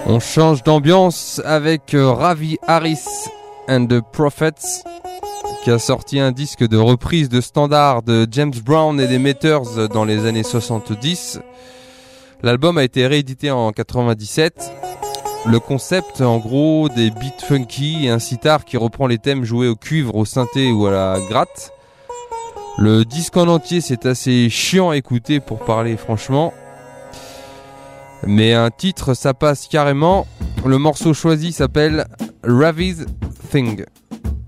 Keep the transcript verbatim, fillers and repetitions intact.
On change d'ambiance avec euh, Ravi Harris and the Prophets, qui a sorti un disque de reprise de standards de James Brown et des Meters dans les années soixante-dix. L'album a été réédité en quatre-vingt-dix-sept. Le concept, en gros, des beats funky et un sitar qui reprend les thèmes joués au cuivre, au synthé ou à la gratte. Le disque en entier, c'est assez chiant à écouter pour parler franchement. Mais un titre, ça passe carrément. Le morceau choisi s'appelle Ravi's Thing.